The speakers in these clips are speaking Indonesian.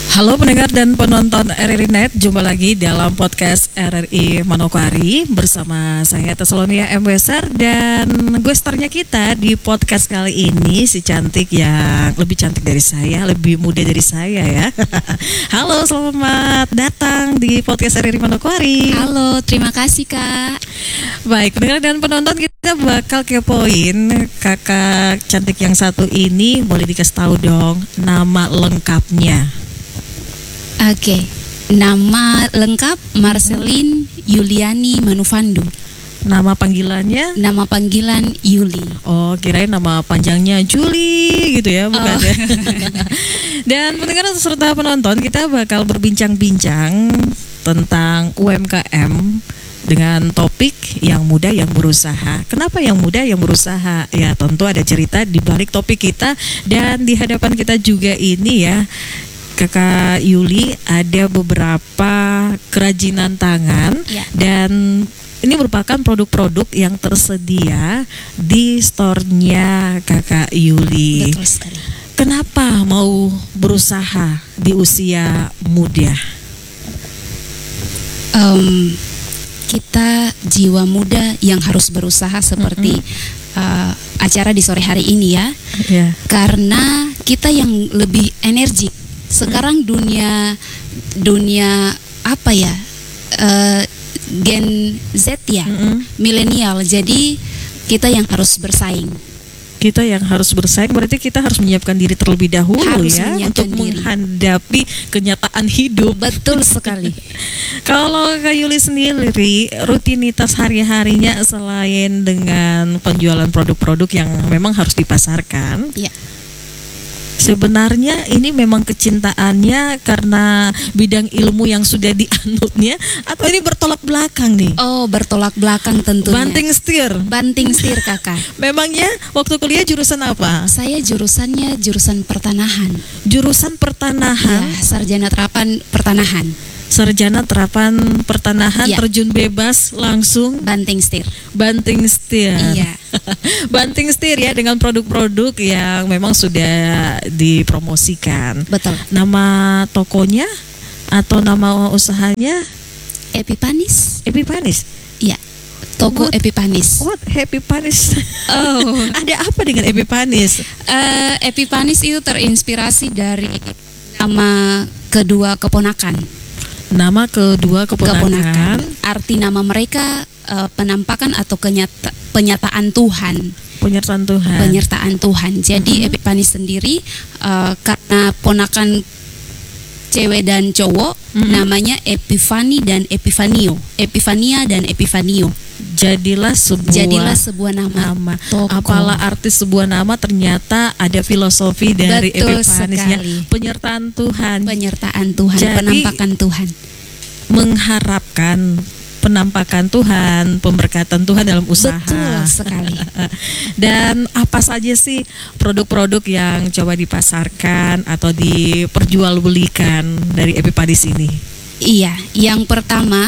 Halo pendengar dan penonton RRI Net, jumpa lagi dalam podcast RRI Manokwari bersama saya Tesalonia M. Weser, dan guestarnya kita di podcast kali ini si cantik yang lebih cantik dari saya, lebih muda dari saya ya. Halo, selamat datang di podcast RRI Manokwari. Halo, terima kasih Kak. Baik, pendengar dan penonton, kita bakal kepoin kakak cantik yang satu ini. Boleh dikasih tahu dong nama lengkapnya? Oke, nama lengkap Marceline Yuliani Manufandu. Nama panggilannya? Nama panggilan Yuli. Oh, kirain nama panjangnya Juli gitu ya, bukan ya? Dan pendengar serta penonton, kita bakal berbincang-bincang tentang UMKM dengan topik yang muda yang berusaha. Kenapa yang muda yang berusaha? Ya tentu ada cerita di balik topik kita, dan di hadapan kita juga ini ya, Kakak Yuli, ada beberapa kerajinan tangan ya. Dan ini merupakan produk-produk yang tersedia di store-nya Kakak Yuli. Betul sekali. Kenapa mau berusaha di usia muda? Kita jiwa muda yang harus berusaha seperti acara di sore hari ini ya. Yeah. Karena kita yang lebih energik. Sekarang dunia apa ya, Gen Z ya, milenial. Jadi kita yang harus bersaing. Kita yang harus bersaing, berarti kita harus menyiapkan diri terlebih dahulu harus ya untuk diri. menghadapi kenyataan hidup. Betul sekali. Kalau Kak Yuli sendiri, rutinitas hari-harinya selain dengan penjualan produk-produk yang memang harus dipasarkan, Ya. sebenarnya ini memang kecintaannya karena bidang ilmu yang sudah dianutnya, atau ini bertolak belakang nih? Oh, bertolak belakang tentunya. Banting setir Kakak. Memangnya waktu kuliah jurusan apa? Saya jurusannya jurusan pertanahan. Jurusan pertanahan. Ya, sarjana terapan pertanahan. Sarjana terapan pertanahan, Ya. terjun bebas langsung Banting setir. Iya. Banting setir ya, dengan produk-produk yang memang sudah dipromosikan. Betul. Nama tokonya atau nama usahanya? Epipanis. Epipanis. Iya. Toko Epipanis. What? Epipanis. Oh. Ada apa dengan Epipanis? Epipanis itu terinspirasi dari nama kedua keponakan. Nama kedua keponakan. Arti nama mereka penampakan atau penyataan Tuhan. Penyertaan Tuhan. Penyertaan Tuhan. Jadi Epipanis sendiri karena ponakan cewek dan cowok, namanya Epifani dan Epifanio. Epifania dan Epifanio. Jadilah sebuah nama. Apalah arti sebuah nama, ternyata ada filosofi dari Epifanisnya. Penyertaan Tuhan. Jadi, penampakan Tuhan. Mengharapkan penampakan Tuhan, pemberkatan Tuhan dalam usaha. Betul sekali. Dan apa saja sih produk-produk yang coba dipasarkan atau diperjualbelikan dari Epipanis ini? Iya, yang pertama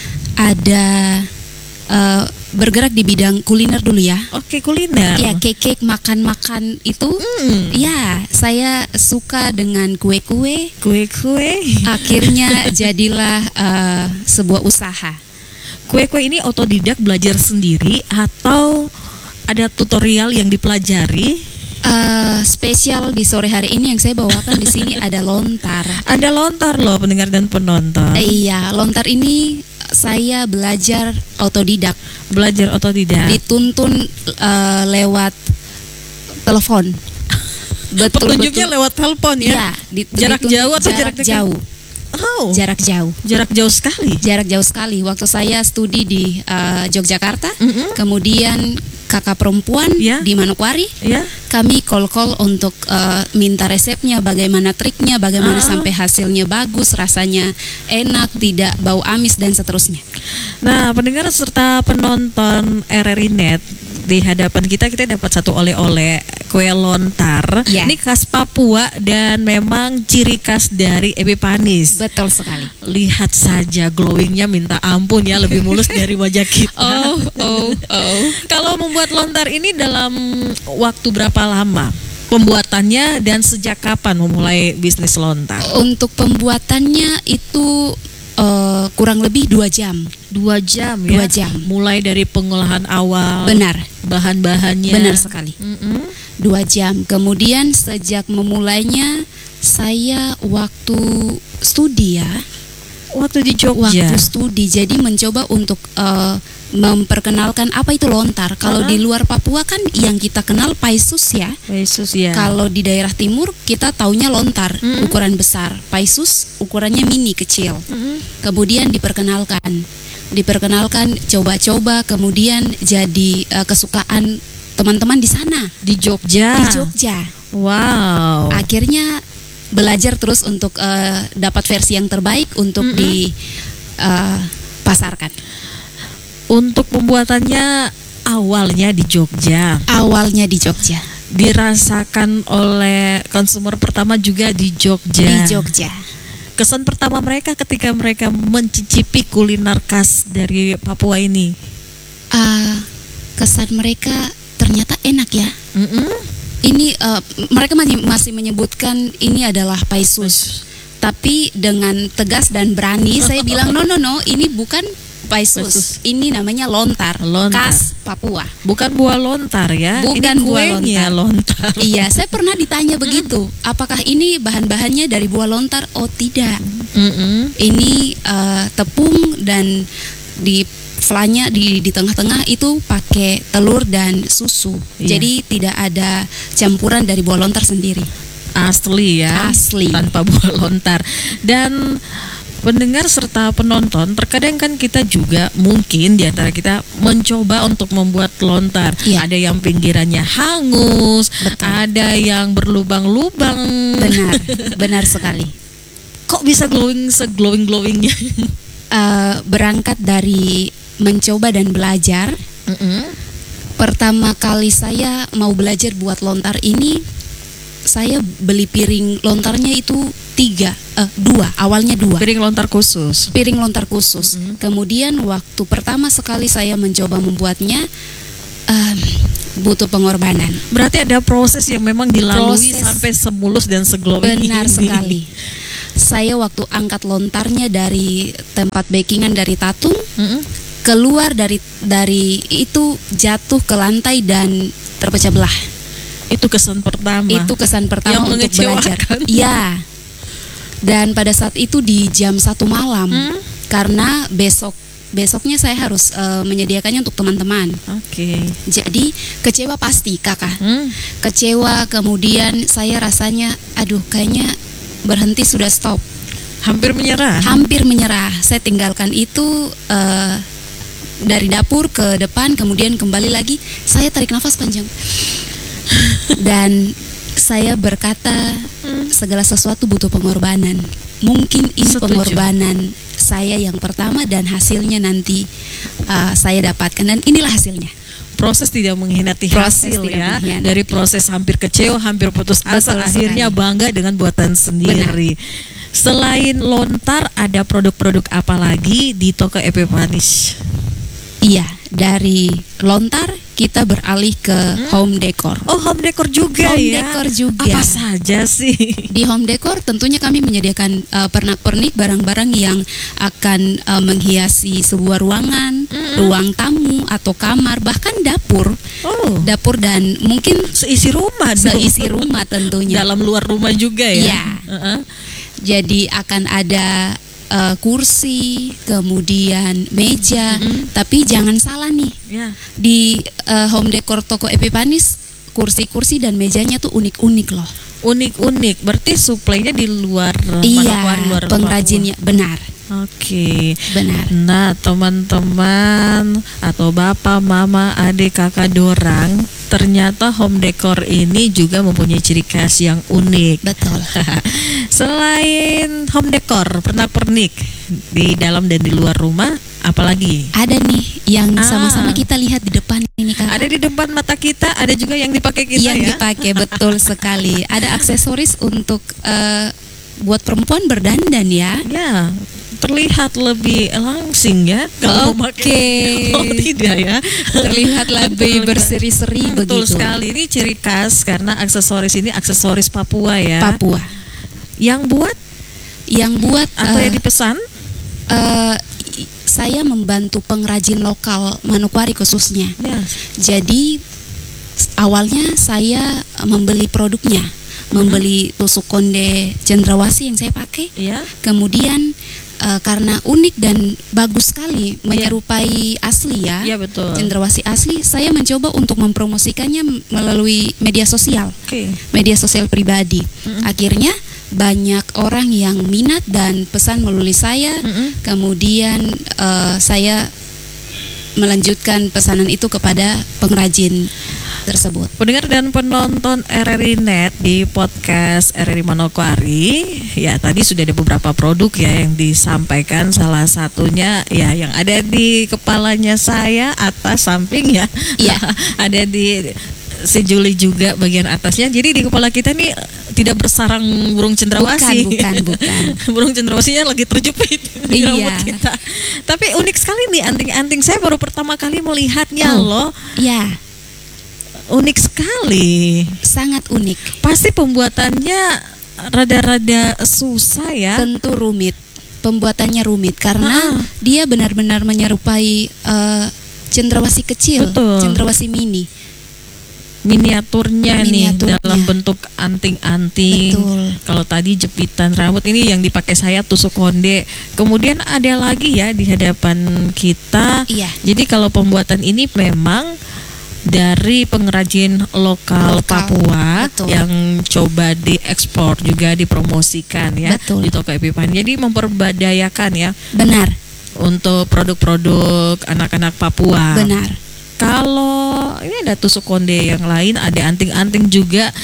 ada bergerak di bidang kuliner dulu ya. Oke, kuliner. Ya, cake makan-makan itu. Ya, saya suka dengan kue-kue. Akhirnya jadilah sebuah usaha. Kue-kue ini otodidak, belajar sendiri atau ada tutorial yang dipelajari? Spesial di sore hari ini yang saya bawakan di sini ada lontar. Ada lontar loh pendengar dan penonton. Iya, lontar ini saya belajar otodidak. Dituntun lewat telepon. Petunjuknya lewat telepon ya? Jarak jauh atau jarak dekat? Jauh. Oh. Jarak jauh. Jarak jauh sekali. Jarak jauh sekali. Waktu saya studi di Yogyakarta, kemudian kakak perempuan di Manokwari, kami call untuk minta resepnya, bagaimana triknya, bagaimana sampai hasilnya bagus, rasanya enak, tidak bau amis dan seterusnya. Nah, pendengar serta penonton RRI Net, di hadapan kita dapat satu oleh-oleh kue lontar. Ini khas Papua dan memang ciri khas dari Epipanis. Betul sekali. Lihat saja glowingnya minta ampun ya, lebih mulus dari wajah kita. Oh. Kalau membuat lontar ini dalam waktu berapa lama? pembuatannya dan sejak kapan memulai bisnis lontar? Untuk pembuatannya itu kurang lebih 2 jam. 2 jam ya? 2 jam. Mulai dari pengolahan awal. Benar. Bahan-bahannya. Benar sekali. 2 jam. Kemudian sejak memulainya saya waktu studi ya. Waktu di Jogja. Waktu studi, jadi mencoba untuk memperkenalkan apa itu lontar. Kalau di luar Papua kan yang kita kenal paisus ya. Paisus ya. Kalau di daerah timur kita taunya lontar, ukuran besar. Paisus ukurannya mini kecil. Kemudian diperkenalkan, coba-coba, kemudian jadi kesukaan teman-teman di sana. Di Jogja. Di Jogja. Wow. Akhirnya belajar terus untuk dapat versi yang terbaik untuk dipasarkan. Untuk pembuatannya awalnya di Jogja. Awalnya di Jogja. Dirasakan oleh konsumer pertama juga di Jogja. Di Jogja. Kesan pertama mereka ketika mereka mencicipi kuliner khas dari Papua ini? Kesan mereka ternyata enak ya. Ini mereka masih menyebutkan ini adalah paisus. Tapi dengan tegas dan berani saya bilang no, ini bukan paisus. Ini namanya lontar. Khas Papua. Bukan buah lontar ya. Bukan ini buah lontar. Iya, saya pernah ditanya begitu. Apakah ini bahan-bahannya dari buah lontar? Oh tidak. Ini tepung dan di flanya di tengah-tengah itu pakai telur dan susu. Jadi tidak ada campuran dari buah lontar sendiri. Asli ya. Asli. Tanpa buah lontar. Dan pendengar serta penonton, terkadang kan kita juga mungkin di antara kita mencoba untuk membuat lontar. Ada yang pinggirannya hangus, ada yang berlubang-lubang. Benar sekali. Kok bisa glowingnya? Berangkat dari mencoba dan belajar. Pertama kali saya mau belajar buat lontar ini, saya beli piring lontarnya itu 2, awalnya 2. Piring lontar khusus. Kemudian waktu pertama sekali saya mencoba membuatnya, butuh pengorbanan. Berarti ada proses yang memang dilalui sampai semulus dan seglowing. Benar sekali. Saya waktu angkat lontarnya dari tempat bakingan dari tatung, keluar dari itu jatuh ke lantai dan terpecah belah. Itu kesan pertama. Yang untuk belajar. Iya. Dan pada saat itu di jam 1 malam, karena besoknya saya harus menyediakannya untuk teman-teman. Jadi kecewa pasti kakak. Kecewa, kemudian saya rasanya, aduh kayaknya berhenti, sudah stop. Hampir menyerah. Saya tinggalkan itu dari dapur ke depan, kemudian kembali lagi. Saya tarik nafas panjang. Dan saya berkata, segala sesuatu butuh pengorbanan. Mungkin ini pengorbanan saya yang pertama dan hasilnya nanti saya dapatkan, dan inilah hasilnya. Proses tidak mengkhianati hasil ya. Dari proses hampir kecewa, hampir putus asa, akhirnya bangga dengan buatan sendiri. Selain lontar, ada produk-produk apa lagi di toko Epiphanies? Iya, dari lontar kita beralih ke home decor. Oh, home decor juga Decor juga. Apa saja sih? Di home decor tentunya kami menyediakan pernak-pernik barang-barang yang akan menghiasi sebuah ruangan, ruang tamu atau kamar, bahkan dapur. Dapur dan mungkin seisi rumah tentunya. Dalam luar rumah juga ya. Iya. Jadi akan ada kursi, kemudian meja, tapi jangan salah nih, di home decor toko Epiphanies, kursi-kursi dan mejanya tuh unik-unik loh. Unik-unik, berarti suplainya di luar luar pengrajinnya, benar. Benar. Nah, teman-teman atau bapak, mama, adik, kakak dorang, ternyata home decor ini juga mempunyai ciri khas yang unik. Betul. Selain home decor, pernak-pernik di dalam dan di luar rumah, apalagi? Ada nih yang sama-sama kita lihat di depan ini kan. Ada di depan mata kita, ada juga yang dipakai kita yang dipakai, betul sekali. Ada aksesoris untuk buat perempuan berdandan ya. Ya. terlihat lebih langsing ya kalau pakai. Oh tidak ya, terlihat lebih berseri-seri begitu. Betul sekali, ini ciri khas karena aksesoris ini aksesoris Papua ya. Papua. Yang buat atau yang dipesan? Saya membantu pengrajin lokal Manokwari khususnya. Jadi awalnya saya membeli produknya, membeli tusuk konde cendrawasih yang saya pakai. Kemudian karena unik dan bagus sekali, menyerupai asli ya, betul. Cendrawasih asli, saya mencoba untuk mempromosikannya melalui media sosial, media sosial pribadi. Akhirnya banyak orang yang minat dan pesan melalui saya. Kemudian saya melanjutkan pesanan itu kepada pengrajin tersebut. Pendengar dan penonton RRI Net di podcast RRI Manokwari, ya tadi sudah ada beberapa produk ya yang disampaikan. Salah satunya ya yang ada di kepalanya saya atas samping ya. Ada di si Julie juga bagian atasnya. Jadi di kepala kita nih tidak bersarang burung cendrawasih. Bukan. Burung cendrawasihnya lagi terjepit di rambut kita. Tapi unik sekali nih anting-anting. Saya baru pertama kali melihatnya loh. Iya. Unik sekali. Sangat unik. Pasti pembuatannya rada-rada susah ya. Tentu rumit. Pembuatannya rumit karena dia benar-benar menyerupai cendrawasih kecil, cendrawasih mini. Miniaturnya nih dalam bentuk anting-anting. Kalau tadi jepitan rambut, ini yang dipakai saya tusuk konde. Kemudian ada lagi ya di hadapan kita. Jadi kalau pembuatan ini memang dari pengrajin lokal Papua yang coba diekspor juga dipromosikan ya di toko Epipan. Jadi memperdayakan ya. Benar. Untuk produk-produk anak-anak Papua. Benar. Kalau ini ada tusuk konde yang lain, ada anting-anting juga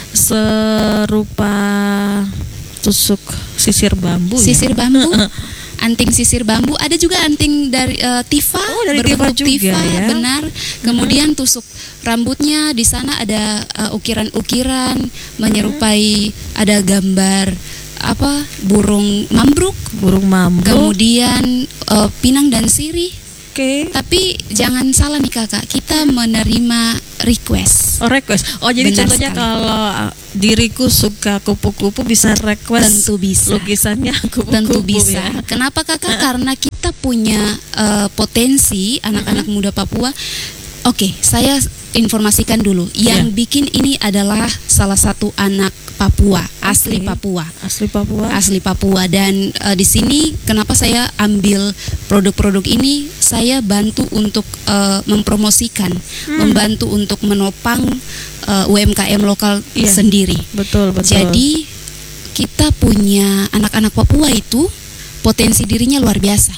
serupa tusuk sisir bambu. Sisir bambu. Anting sisir bambu, ada juga anting dari tifa, dari tifa juga ya. Benar. Kemudian tusuk rambutnya di sana ada ukiran-ukiran menyerupai, ada gambar burung mambruk. Kemudian pinang dan sirih. Tapi jangan salah nih kakak, kita menerima request. Jadi benar contohnya sekali. Kalau diriku suka kupu-kupu bisa request. Tentu bisa. Lukisannya kupu-kupu. Tentu bisa. Ya? Kenapa kakak? Karena kita punya potensi anak-anak muda Papua. Saya informasikan dulu. Yang bikin ini adalah salah satu anak Papua, asli Papua. Asli Papua. Dan di sini kenapa saya ambil produk-produk ini? Saya bantu untuk mempromosikan, membantu untuk menopang UMKM lokal sendiri. Betul. Jadi kita punya anak-anak Papua itu potensi dirinya luar biasa.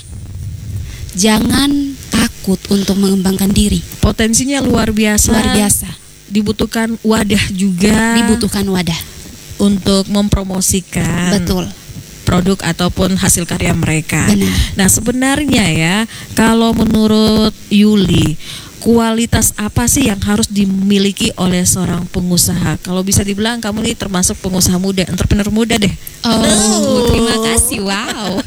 Jangan takut untuk mengembangkan diri. Potensinya luar biasa. Dibutuhkan wadah juga. Untuk mempromosikan. Produk ataupun hasil karya mereka. Benar. Nah sebenarnya ya, kalau menurut Yuli, kualitas apa sih yang harus dimiliki oleh seorang pengusaha? Kalau bisa dibilang kamu ini termasuk pengusaha muda, entrepreneur muda deh. Terima kasih. Wow.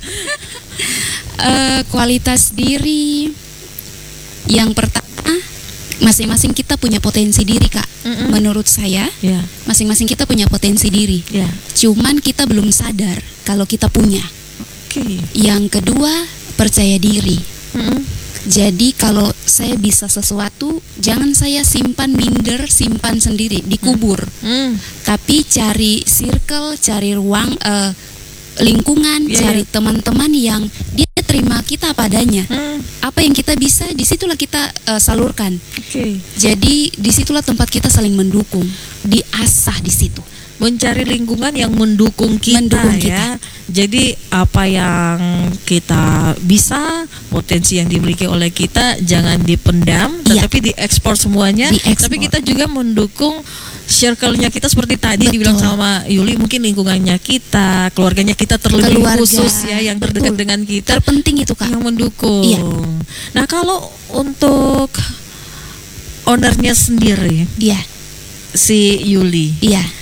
Kualitas diri yang pertama, masing-masing kita punya potensi diri kak. Menurut saya masing-masing kita punya potensi diri. Cuman kita belum sadar kalau kita punya. Yang kedua, percaya diri. Jadi kalau saya bisa sesuatu, jangan saya simpan sendiri, dikubur. Tapi cari circle, cari ruang, lingkungan, cari teman-teman yang dia terima kita padanya. Apa yang kita bisa, disitulah kita salurkan. Jadi disitulah tempat kita saling mendukung, diasah di situ. Mencari lingkungan yang mendukung kita. Jadi apa yang kita bisa, potensi yang dimiliki oleh kita jangan dipendam, tetapi diekspor semuanya. Tapi kita juga mendukung circle-nya kita seperti tadi dibilang sama Yuli, mungkin lingkungannya kita, keluarganya kita terlebih khusus ya, yang terdekat dengan kita. Terpenting itu kak. Yang mendukung. Nah kalau untuk ownernya sendiri, si Yuli.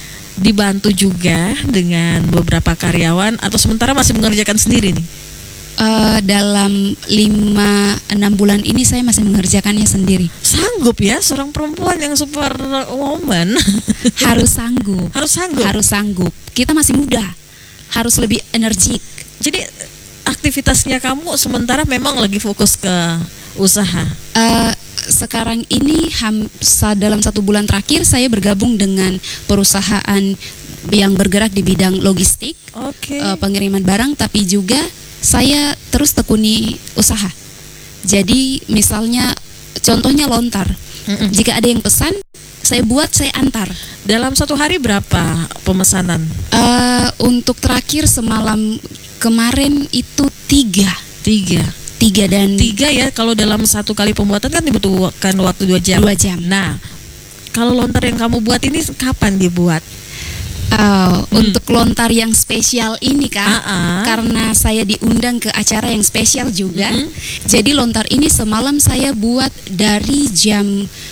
Dibantu juga dengan beberapa karyawan atau sementara masih mengerjakan sendiri nih? Dalam 5-6 bulan ini saya masih mengerjakannya sendiri. Sanggup ya seorang perempuan yang super woman. Harus sanggup. Harus sanggup. Harus sanggup. Kita masih muda, harus lebih energik. Jadi aktivitasnya kamu sementara memang lagi fokus ke usaha. Sekarang ini dalam 1 bulan terakhir saya bergabung dengan perusahaan yang bergerak di bidang logistik, pengiriman barang, tapi juga saya terus tekuni usaha. Jadi misalnya contohnya lontar. Jika ada yang pesan, saya buat, saya antar. Dalam 1 hari berapa pemesanan? Untuk terakhir semalam kemarin itu 3 dan 3 ya. Kalau dalam 1 kali pembuatan kan dibutuhkan waktu 2 jam. 2 jam. Nah, kalau lontar yang kamu buat ini kapan dibuat? Untuk lontar yang spesial ini Kak, karena saya diundang ke acara yang spesial juga. Jadi lontar ini semalam saya buat dari jam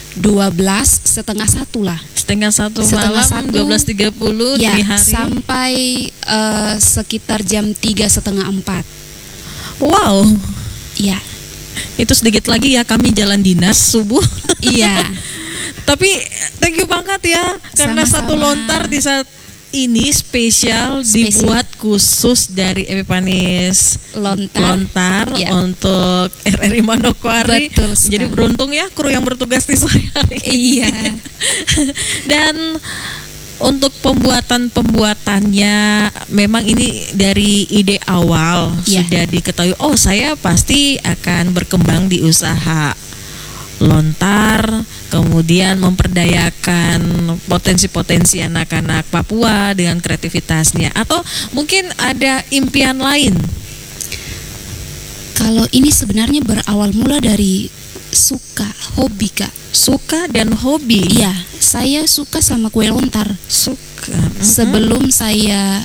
12:30 lah. Setengah satu malam, 12.30 ya, dini hari. Sampai sekitar jam 3:30-4. Wow. Iya. Itu sedikit lagi ya kami jalan dinas subuh. Iya. Tapi thank you banget ya, karena sama-sama. 1 lontar di saat ini spesial dibuat khusus dari Epiphanies lontar ya. Untuk RRI Manokwari. Betul Jadi sekali. beruntung ya kru yang bertugas di sore hari. Iya. Dan untuk pembuatannya memang ini dari ide awal sudah diketahui. Oh, saya pasti akan berkembang di usaha lontar, kemudian memperdayakan potensi-potensi anak-anak Papua dengan kreativitasnya, atau mungkin ada impian lain? Kalau ini sebenarnya berawal mula dari suka, hobi Kak. Suka dan hobi. Iya, saya suka sama kue lontar. Suka. Sebelum saya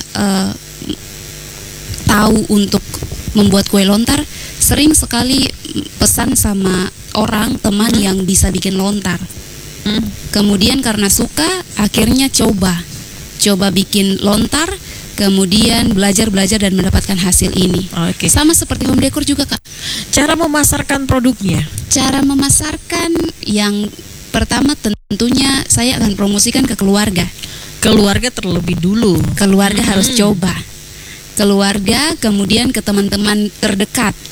tahu untuk membuat kue lontar, sering sekali pesan sama orang teman yang bisa bikin lontar. Kemudian karena suka, akhirnya coba bikin lontar, kemudian belajar dan mendapatkan hasil ini. Sama seperti home decor juga Kak. Cara memasarkan produknya. Cara memasarkan yang pertama tentunya saya akan promosikan ke keluarga. Keluarga terlebih dulu. Keluarga harus coba. Keluarga, kemudian ke teman-teman terdekat.